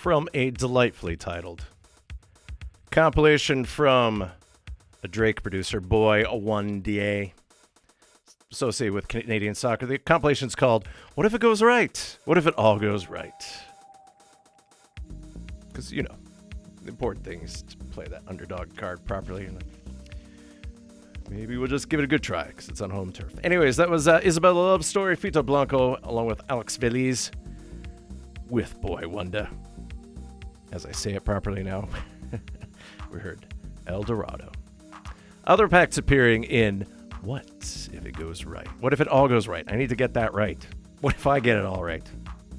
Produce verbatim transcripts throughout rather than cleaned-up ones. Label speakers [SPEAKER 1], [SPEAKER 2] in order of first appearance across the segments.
[SPEAKER 1] from a delightfully titled compilation from a Drake producer, Boy One D, associated with Canadian soccer. The compilation's called What If It Goes Right? What If It All Goes Right? Because, you know, the important thing is to play that underdog card properly. And maybe we'll just give it a good try because it's on home turf. Anyways, that was uh, Isabella Love Story, Fito Blanco, along with Alex Feliz with Boy Wonder. As I say it properly now, we heard El Dorado. Other packs appearing in What If It Goes Right? What if it all goes right? I need to get that right. What if I get it all right?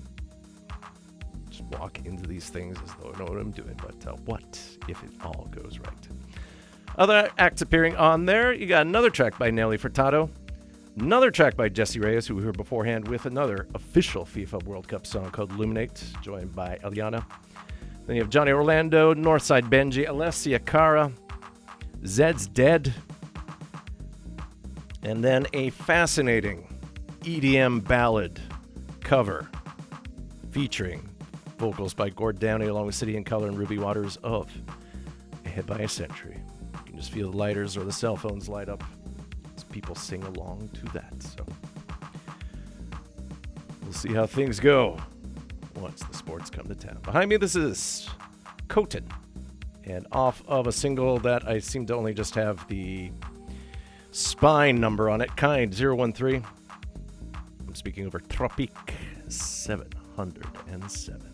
[SPEAKER 1] Just walk into these things as though I know what I'm doing, but uh, what if it all goes right? Other acts appearing on there, you got another track by Nelly Furtado, another track by Jesse Reyes, who we heard beforehand, with another official FIFA World Cup song called Illuminate, joined by Eliana. Then you have Johnny Orlando, Northside Benji, Alessia Cara, Zed's Dead, and then a fascinating E D M ballad cover featuring vocals by Gord Downey along with City and Color and Ruby Waters of Ahead by a Century. You can just feel the lighters or the cell phones light up as people sing along to that. So we'll see how things go once the sports come to town. Behind me, this is Coton, and off of a single that I seem to only just have the spine number on it, Kind zero one three. I'm speaking over Tropic seven hundred seven.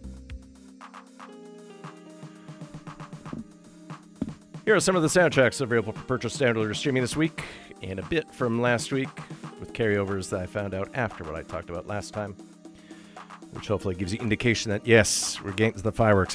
[SPEAKER 1] Here are some of the soundtracks available for purchase, download, or streaming this week, and a bit from last week with carryovers that I found out after what I talked about last time, which hopefully gives you indication that, yes, we're getting to the fireworks